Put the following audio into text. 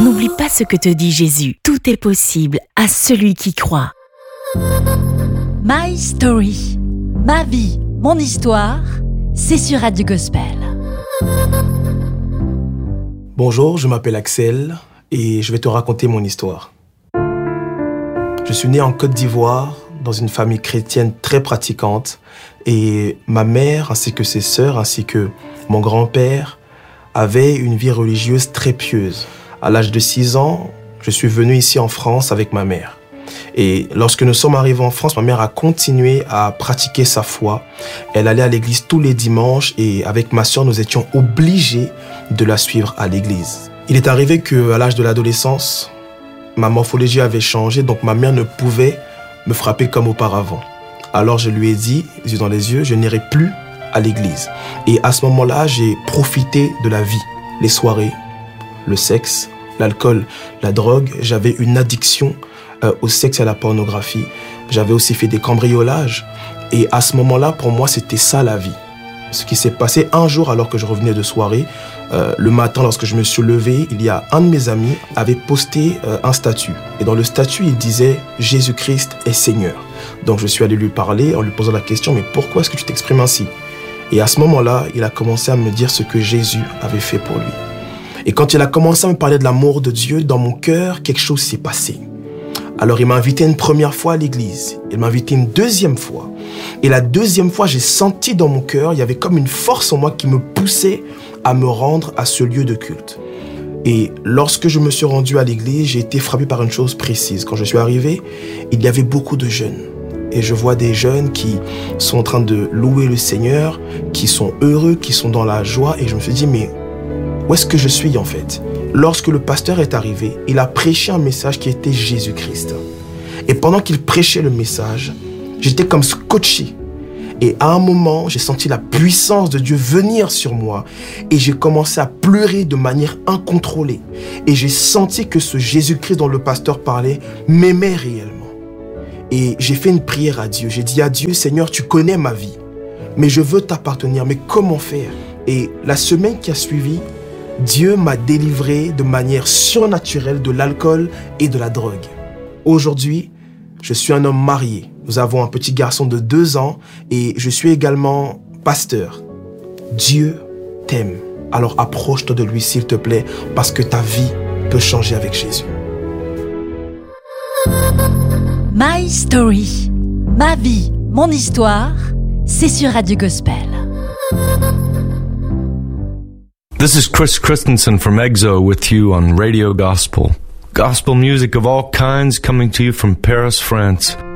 N'oublie pas ce que te dit Jésus. Tout est possible à celui qui croit. My Story. Ma vie, mon histoire, c'est sur Radio Gospel. Bonjour, je m'appelle Axel et je vais te raconter mon histoire. Je suis né en Côte d'Ivoire, dans une famille chrétienne très pratiquante, et ma mère ainsi que ses sœurs ainsi que mon grand-père avaient une vie religieuse très pieuse. À l'âge de 6 ans, je suis venu ici en France avec ma mère. Et lorsque nous sommes arrivés en France, ma mère a continué à pratiquer sa foi. Elle allait à l'église tous les dimanches et avec ma sœur, nous étions obligés de la suivre à l'église. Il est arrivé qu'à l'âge de l'adolescence, ma morphologie avait changé, donc ma mère ne pouvait me frapper comme auparavant. Alors je lui ai dit, les yeux dans les yeux, je n'irai plus à l'église. Et à ce moment-là, j'ai profité de la vie, les soirées, le sexe, l'alcool, la drogue. J'avais une addiction au sexe et à la pornographie. J'avais aussi fait des cambriolages. Et à ce moment-là, pour moi, c'était ça la vie. Ce qui s'est passé un jour alors que je revenais de soirée, le matin lorsque je me suis levé, il y a un de mes amis avait posté un statut. Et dans le statut, il disait « Jésus-Christ est Seigneur ». Donc je suis allé lui parler en lui posant la question « Mais pourquoi est-ce que tu t'exprimes ainsi ?» Et à ce moment-là, il a commencé à me dire ce que Jésus avait fait pour lui. Et quand il a commencé à me parler de l'amour de Dieu, dans mon cœur, quelque chose s'est passé. Alors il m'a invité une première fois à l'église, il m'a invité une deuxième fois. Et la deuxième fois, j'ai senti dans mon cœur, il y avait comme une force en moi qui me poussait à me rendre à ce lieu de culte. Et lorsque je me suis rendu à l'église, j'ai été frappé par une chose précise. Quand je suis arrivé, il y avait beaucoup de jeunes. Et je vois des jeunes qui sont en train de louer le Seigneur, qui sont heureux, qui sont dans la joie. Et je me suis dit, mais où est-ce que je suis en fait ? Lorsque le pasteur est arrivé, il a prêché un message qui était Jésus-Christ. Et pendant qu'il prêchait le message, j'étais comme scotché. Et à un moment, j'ai senti la puissance de Dieu venir sur moi. Et j'ai commencé à pleurer de manière incontrôlée. Et j'ai senti que ce Jésus-Christ dont le pasteur parlait m'aimait réellement. Et j'ai fait une prière à Dieu. J'ai dit à Dieu, Seigneur, tu connais ma vie. Mais je veux t'appartenir. Mais comment faire ? Et la semaine qui a suivi, Dieu m'a délivré de manière surnaturelle de l'alcool et de la drogue. Aujourd'hui, je suis un homme marié. Nous avons un petit garçon de 2 ans et je suis également pasteur. Dieu t'aime. Alors approche-toi de lui s'il te plaît parce que ta vie peut changer avec Jésus. My Story. Ma vie, mon histoire, c'est sur Radio Gospel. This is Chris Christensen from EXO with you on Radio Gospel. Gospel music of all kinds coming to you from Paris, France.